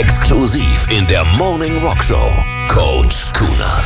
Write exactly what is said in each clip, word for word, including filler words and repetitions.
Exklusiv in der Morning Rock Show. Coach Kunert.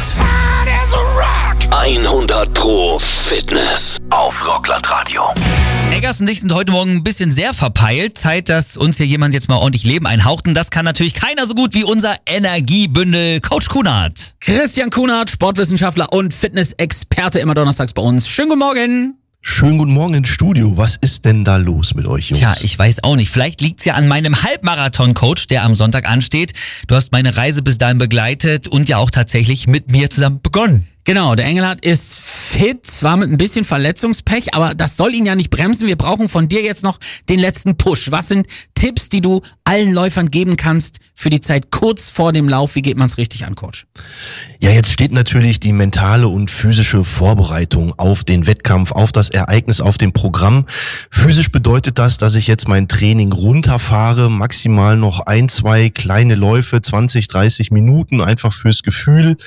hundert Pro Fitness auf Rockland Radio. Eggers und ich sind heute Morgen ein bisschen sehr verpeilt. Zeit, dass uns hier jemand jetzt mal ordentlich Leben einhaucht. Und das kann natürlich keiner so gut wie unser Energiebündel Coach Kunert. Christian Kunert, Sportwissenschaftler und Fitnessexperte, immer donnerstags bei uns. Schönen guten Morgen. Schönen guten Morgen ins Studio. Was ist denn da los mit euch, Jungs? Tja, ich weiß auch nicht. Vielleicht liegt's ja an meinem Halbmarathon-Coach, der am Sonntag ansteht. Du hast meine Reise bis dahin begleitet und ja auch tatsächlich mit mir zusammen begonnen. Genau, der Engelhardt ist fit, zwar mit ein bisschen Verletzungspech, aber das soll ihn ja nicht bremsen. Wir brauchen von dir jetzt noch den letzten Push. Was sind Tipps, die du allen Läufern geben kannst für die Zeit kurz vor dem Lauf? Wie geht man's richtig an, Coach? Ja, jetzt steht natürlich die mentale und physische Vorbereitung auf den Wettkampf, auf das Ereignis, auf dem Programm. Physisch bedeutet das, dass ich jetzt mein Training runterfahre, maximal noch ein, zwei kleine Läufe, zwanzig, dreißig Minuten, einfach fürs Gefühl.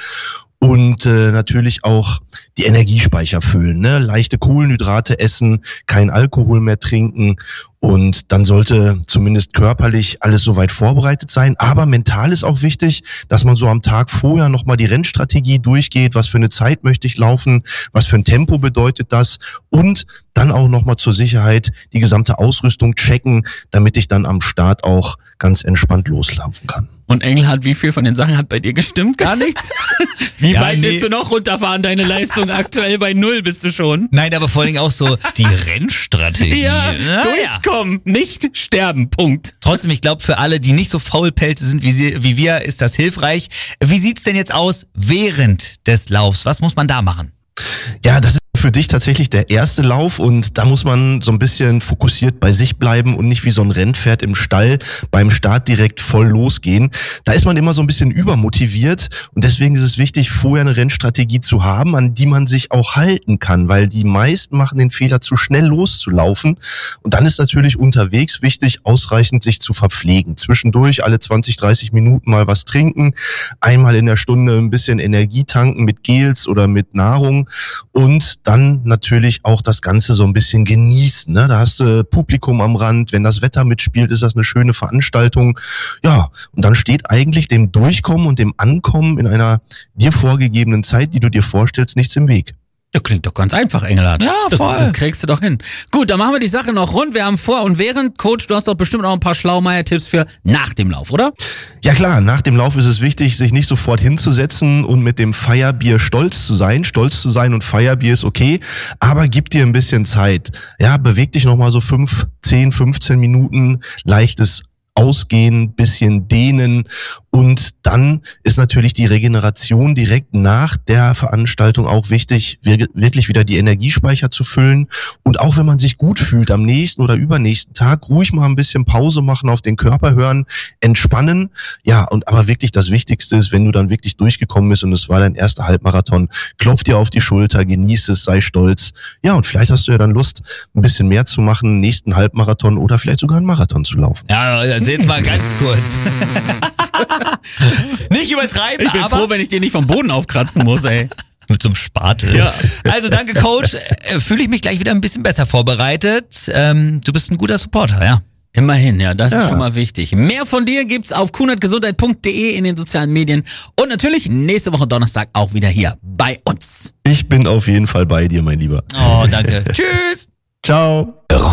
Und äh, natürlich auch die Energiespeicher füllen, ne? Leichte Kohlenhydrate essen, kein Alkohol mehr trinken und dann sollte zumindest körperlich alles soweit vorbereitet sein. Aber mental ist auch wichtig, dass man so am Tag vorher nochmal die Rennstrategie durchgeht, was für eine Zeit möchte ich laufen, was für ein Tempo bedeutet das und dann auch nochmal zur Sicherheit die gesamte Ausrüstung checken, damit ich dann am Start auch ganz entspannt loslaufen kann. Und Engelhardt, wie viel von den Sachen hat bei dir gestimmt? Gar nichts? Wie Ja, weit nee. willst du noch runterfahren? Deine Leistung aktuell bei null bist du schon. Nein, aber vor allen Dingen auch so die Rennstrategie. Ja, Na, durchkommen, nicht sterben, Punkt. Trotzdem, ich glaube, für alle, die nicht so Faulpelze sind wie, sie, wie wir, ist das hilfreich. Wie sieht's denn jetzt aus während des Laufs? Was muss man da machen? Ja, das ist für dich tatsächlich der erste Lauf und da muss man so ein bisschen fokussiert bei sich bleiben und nicht wie so ein Rennpferd im Stall beim Start direkt voll losgehen. Da ist man immer so ein bisschen übermotiviert und deswegen ist es wichtig, vorher eine Rennstrategie zu haben, an die man sich auch halten kann, weil die meisten machen den Fehler, zu schnell loszulaufen und dann ist natürlich unterwegs wichtig, ausreichend sich zu verpflegen. Zwischendurch alle zwanzig, dreißig Minuten mal was trinken, einmal in der Stunde ein bisschen Energie tanken mit Gels oder mit Nahrung und dann natürlich auch das Ganze so ein bisschen genießen. Ne? Da hast du Publikum am Rand, wenn das Wetter mitspielt, ist das eine schöne Veranstaltung. Ja, und dann steht eigentlich dem Durchkommen und dem Ankommen in einer dir vorgegebenen Zeit, die du dir vorstellst, nichts im Weg. Ja, klingt doch ganz einfach, Engelhardt. Ja, das, voll. das kriegst du doch hin. Gut, dann machen wir die Sache noch rund. Wir haben vor und während. Coach, du hast doch bestimmt auch ein paar Schlaumeier-Tipps für nach dem Lauf, oder? Ja klar, nach dem Lauf ist es wichtig, sich nicht sofort hinzusetzen und mit dem Feierbier stolz zu sein. Stolz zu sein und Feierbier ist okay, aber gib dir ein bisschen Zeit. Ja, beweg dich nochmal so fünf, zehn, fünfzehn Minuten, leichtes Ausgehen, bisschen dehnen und dann ist natürlich die Regeneration direkt nach der Veranstaltung auch wichtig, wirklich wieder die Energiespeicher zu füllen und auch wenn man sich gut fühlt am nächsten oder übernächsten Tag, ruhig mal ein bisschen Pause machen, auf den Körper hören, entspannen, ja und aber wirklich das Wichtigste ist, wenn du dann wirklich durchgekommen bist und es war dein erster Halbmarathon, klopf dir auf die Schulter, genieß es, sei stolz, ja und vielleicht hast du ja dann Lust, ein bisschen mehr zu machen, nächsten Halbmarathon oder vielleicht sogar einen Marathon zu laufen. Ja, also jetzt mal ganz kurz. Nicht übertreiben, Ich bin aber froh, wenn ich dir nicht vom Boden aufkratzen muss, ey. mit so einem Spatel. Ja. Also danke, Coach. Äh, Fühle ich mich gleich wieder ein bisschen besser vorbereitet. Ähm, du bist ein guter Supporter, ja. Immerhin, ja, das Ja. ist schon mal wichtig. Mehr von dir gibt's auf kunertgesundheit punkt de in den sozialen Medien und natürlich nächste Woche Donnerstag auch wieder hier bei uns. Ich bin auf jeden Fall bei dir, mein Lieber. Oh, danke. Tschüss. Ciao.